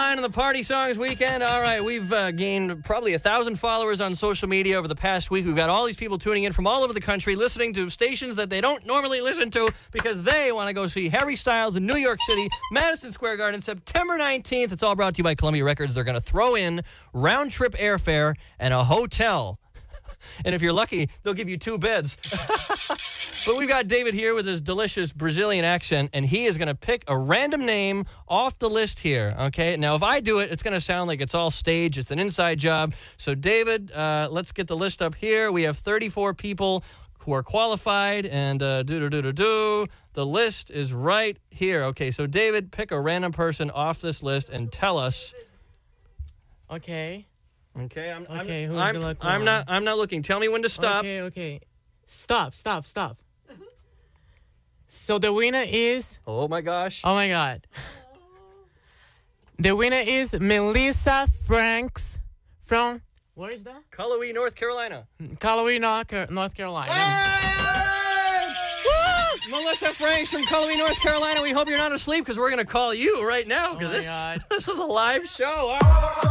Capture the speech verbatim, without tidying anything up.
nine on the Party Songs weekend. All right, we've uh, gained probably a thousand followers on social media over the past week. We've got all these people tuning in from all over the country, listening to stations that they don't normally listen to because they want to go see Harry Styles in New York City, Madison Square Garden, September nineteenth. It's all brought to you by Columbia Records. They're going to throw in round-trip airfare and a hotel. And if you're lucky, they'll give you two beds. But we've got David here with his delicious Brazilian accent, and he is going to pick a random name off the list here, okay? Now, if I do it, it's going to sound like it's all staged. It's an inside job. So, David, uh, let's get the list up here. We have thirty-four people who are qualified, and uh, do-do-do-do-do. The list is right here. Okay, so, David, pick a random person off this list and tell us. Okay. Okay, I'm, okay, I'm, who's I'm, the I'm not I'm not looking. Tell me when to stop. Okay, okay. Stop, stop, stop. So the winner is... Oh, my gosh. Oh, my God. The winner is Melissa Franks from... Where is that? Cullowhee, North Carolina. Cullowhee, North, North Carolina. Hey! Melissa Franks from Cullowhee, North Carolina. We hope you're not asleep because we're going to call you right now because oh this, God. this is a live show.